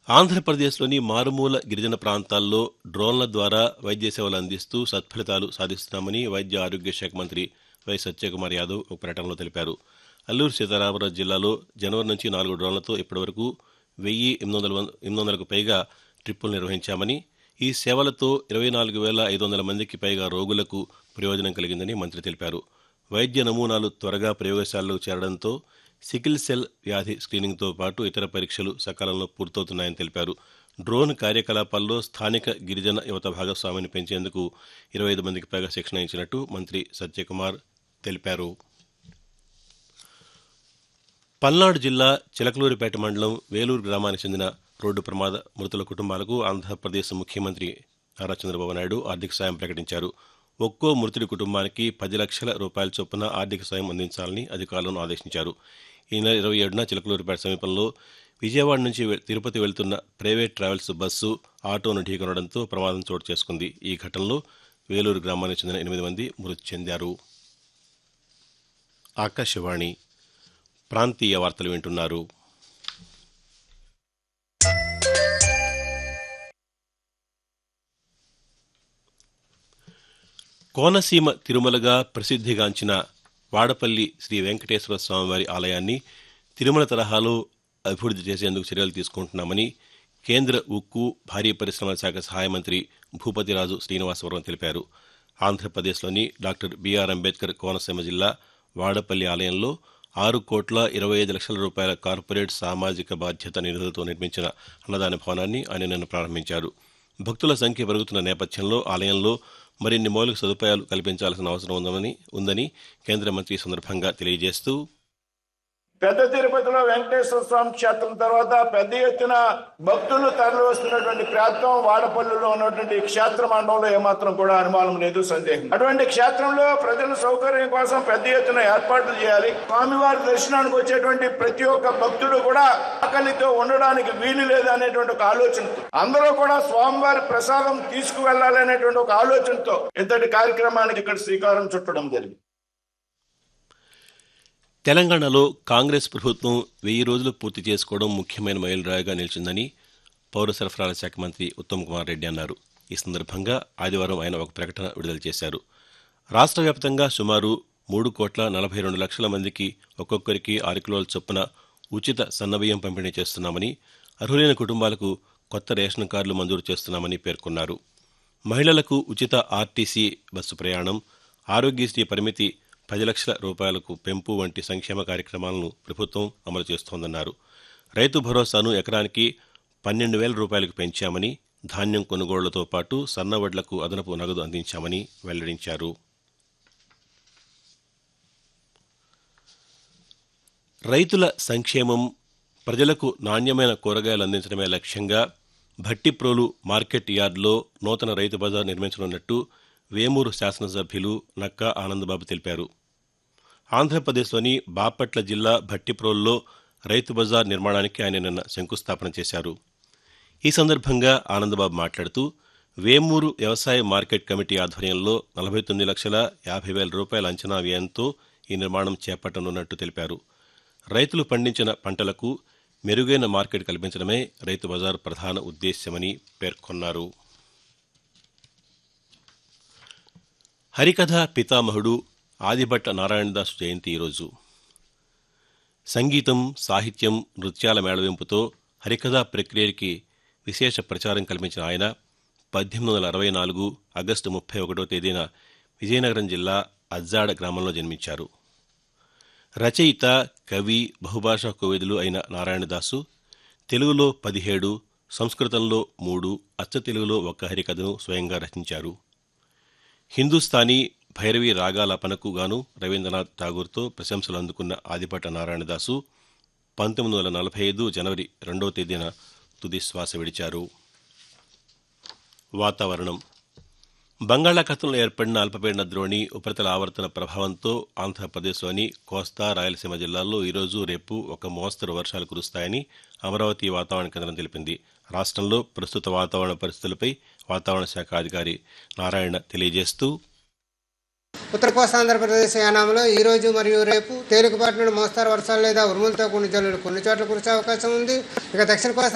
ఆంధ్రప్రదేశ్లోని మారుమూల గిరిజన ప్రాంతాల్లో డ్రోన్ల ద్వారా వైద్య సేవలు అందిస్తూ సత్ఫలితాలు సాధిస్తున్నామని వైద్య ఆరోగ్య శాఖ మంత్రి వై సత్యకుమార్ యాదవ్ ఒక ప్రకటనలో తెలిపారు. అల్లూరు సీతారామరాజు జిల్లాలో జనవరి నుంచి 4 డ్రోన్లతో ఇప్పటివరకు 1,800కు పైగా ట్రిప్పులు నిర్వహించామని, ఈ సేవలతో 24,500 మందికి పైగా రోగులకు ప్రయోజనం కలిగిందని మంత్రి తెలిపారు. వైద్య నమూనాలు త్వరగా ప్రయోగశాలలకు చేరడంతో సికిల్ సెల్ వ్యాధి స్క్రీనింగ్తో పాటు ఇతర పరీక్షలు సకాలంలో పూర్తవుతున్నాయని తెలిపారు. డ్రోన్ కార్యకలాపాల్లో స్థానిక గిరిజన యువత భాగస్వామ్యాన్ని పెంచేందుకు 25 మందికి పైగా శిక్షణ ఇచ్చినట్టు మంత్రి సత్యకుమార్ తెలిపారు. పల్నాడు జిల్లా చిలకలూరిపేట మండలం వేలూరు గ్రామానికి చెందిన రోడ్డు ప్రమాద మృతుల కుటుంబాలకు ఆంధ్రప్రదేశ్ ముఖ్యమంత్రి నారా చంద్రబాబు నాయుడు ఆర్థిక సాయం ప్రకటించారు. ఒక్కో మృతుడి కుటుంబానికి 10 లక్షల రూపాయల చొప్పున ఆర్థిక సాయం అందించాలని అధికారులను ఆదేశించారు. ఈ నెల 27న చిలకలూరిపేట సమీపంలో విజయవాడ నుంచి తిరుపతి వెళ్తున్న ప్రైవేట్ ట్రావెల్స్ బస్సు ఆటోను ఢీకొనడంతో ప్రమాదం చోటు చేసుకుంది. ఈ ఘటనలో వేలూరు గ్రామానికి చెందిన 8 మంది మృతి చెందారు. ఆకాశవాణి ప్రాంతీయ వార్తలు వింటున్నారు. కోనసీమ తిరుమలగా ప్రసిద్ధిగాంచిన వాడపల్లి శ్రీ వెంకటేశ్వర స్వామివారి ఆలయాన్ని తిరుమల తరహాలో అభివృద్ధి చేసేందుకు చర్యలు తీసుకుంటున్నామని కేంద్ర ఉక్కు, భారీ పరిశ్రమల శాఖ సహాయ మంత్రి భూపతిరాజు శ్రీనివాసవరం తెలిపారు. ఆంధ్రప్రదేశ్లోని డాక్టర్ బిఆర్ అంబేద్కర్ కోనసీమ జిల్లా వాడపల్లి ఆలయంలో 6,25,00,000 రూపాయల కార్పొరేట్ సామాజిక బాధ్యత నిధులతో నిర్మించిన అన్నదాన భవనాన్ని ఆయన నిన్న ప్రారంభించారు. భక్తుల సంఖ్య పెరుగుతున్న నేపథ్యంలో ఆలయంలో మరిన్ని మౌలిక సదుపాయాలు కల్పించాల్సిన అవసరం ఉందని కేంద్ర మంత్రి ఈ సందర్భంగా తెలియజేస్తూ, పెద్ద తిరుపతిలో వెంకటేశ్వర స్వామి క్షేత్రం తర్వాత పెద్ద ఎత్తున భక్తులు తరలి వస్తున్నటువంటి ప్రాంతం వాడపల్లిలో ఉన్నటువంటి క్షేత్ర మండలంలో ఏమాత్రం కూడా అనుమానం లేదు, సందేహం. అటువంటి క్షేత్రంలో ప్రజల సౌకర్యం కోసం పెద్ద ఎత్తున ఏర్పాట్లు చేయాలి. స్వామివారి దర్శనానికి వచ్చేటువంటి ప్రతి ఒక్క భక్తుడు కూడా ఆకలితో ఉండడానికి వీలు లేదు అనేటువంటి ఒక ఆలోచనతో, అందరూ కూడా స్వామివారి ప్రసాదం తీసుకువెళ్లాలి అనేటువంటి ఒక ఆలోచనతో ఇంతటి కార్యక్రమానికి ఇక్కడ శ్రీకారం చుట్టడం జరిగింది. తెలంగాణలో కాంగ్రెస్ ప్రభుత్వం 1000 రోజులు పూర్తి చేసుకోవడం ముఖ్యమైన మైలురాయిగా నిలిచిందని పౌర సరఫరాల శాఖ మంత్రి ఉత్తమ్ కుమార్ రెడ్డి అన్నారు. ఈ సందర్భంగా ఆదివారం ఆయన ఒక ప్రకటన విడుదల చేశారు. రాష్ట్ర వ్యాప్తంగా సుమారు 3,42,00,000 మందికి ఒక్కొక్కరికి 6 కిలోల చొప్పున ఉచిత సన్నబియ్యం పంపిణీ చేస్తున్నామని, అర్హులైన కుటుంబాలకు కొత్త రేషన్ కార్డులు మంజూరు చేస్తున్నామని పేర్కొన్నారు. మహిళలకు ఉచిత ఆర్టీసీ బస్సు ప్రయాణం, ఆరోగ్యశ్రీ పరిమితి 10 లక్షల రూపాయలకు పెంపు వంటి సంక్షేమ కార్యక్రమాలను ప్రభుత్వం అమలు చేస్తోందన్నారు. రైతు భరోసాను ఎకరానికి 12,000 రూపాయలకు పెంచామని, ధాన్యం కొనుగోళ్లతో పాటు సన్నవడ్లకు అదనపు నగదు అందించామని వెల్లడించారు. రైతుల సంక్షేమం, ప్రజలకు నాణ్యమైన కూరగాయలు అందించడమే లక్ష్యంగా భట్టిప్రోలు మార్కెట్ యార్డులో నూతన రైతు బజార్ నిర్మించనున్నట్టు వేమూరు శాసనసభ్యులు నక్కా ఆనందబాబు తెలిపారు. ఆంధ్రప్రదేశ్లోని బాపట్ల జిల్లా భట్టిప్రోలులో రైతు బజార్ నిర్మాణానికి ఆయన నిన్న శంకుస్థాపన చేశారు. ఈ సందర్భంగా ఆనందబాబు మాట్లాడుతూ, వేమూరు వ్యవసాయ మార్కెట్ కమిటీ ఆధ్వర్యంలో 49,50,000 రూపాయల అంచనా వ్యయంతో ఈ నిర్మాణం చేపట్టనున్నట్టు తెలిపారు. రైతులు పండించిన పంటలకు మెరుగైన మార్కెట్ కల్పించడమే రైతు బజార్ ప్రధాన ఉద్దేశ్యమని పేర్కొన్నారు. హరికథ పితామహుడు ఆదిభట్ట నారాయణదాసు జయంతి ఈరోజు. సంగీతం, సాహిత్యం, నృత్యాల మేళవింపుతో హరికథా ప్రక్రియకి విశేష ప్రచారం కల్పించిన ఆయన 1864 ఆగస్టు 31వ తేదీన విజయనగరం జిల్లా అజ్జాడ గ్రామంలో జన్మించారు. రచయిత, కవి, బహుభాషా కోవిదులు అయిన నారాయణదాసు తెలుగులో 17, సంస్కృతంలో 3, అచ్చ తెలుగులో 1 హరికథను స్వయంగా రచించారు. హిందుస్థానీ, భైరవి రాగాలాపనకు గాను రవీంద్రనాథ్ ఠాగూర్తో ప్రశంసలు అందుకున్న ఆదిభట్ట నారాయణదాసు 1945 జనవరి 2వ తేదీన తుది శ్వాస విడిచారు. వాతావరణం. బంగాళాఖాతంలో ఏర్పడిన అల్పపీడన ద్రోణి ఉపరితల ఆవర్తన ప్రభావంతో ఆంధ్రప్రదేశ్లోని కోస్తా, రాయలసీమ జిల్లాల్లో ఈరోజు, రేపు ఒక మోస్తరు వర్షాలు కురుస్తాయని అమరావతి వాతావరణ కేంద్రం తెలిపింది. రాష్ట్రంలో ప్రస్తుత వాతావరణ పరిస్థితులపై వాతావరణ శాఖ అధికారి నారాయణ తెలియజేస్తూ, ఉత్తర కోస్తాంధ్రప్రదేశ్ యానాంలో ఈ రోజు మరియు రేపు తేలికపాటి నుండి మోస్తరు వర్షాలు లేదా ఉరుములతో కూడిన జల్లులు కొన్ని చోట్ల కురిసే అవకాశం ఉంది. ఇక దక్షిణ కోస్తా